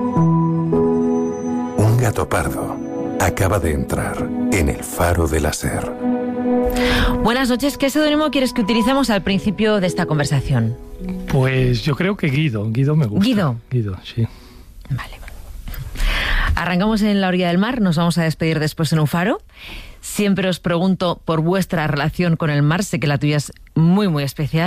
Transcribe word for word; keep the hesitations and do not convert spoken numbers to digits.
Un gato pardo acaba de entrar en el faro de la SER. Buenas noches. ¿Qué seudónimo quieres que utilicemos al principio de esta conversación? Pues yo creo que Guido. Guido me gusta. ¿Guido? Guido, sí. Vale. Arrancamos en la orilla del mar. Nos vamos a despedir después en un faro. Siempre os pregunto por vuestra relación con el mar. Sé que la tuya es muy, muy especial.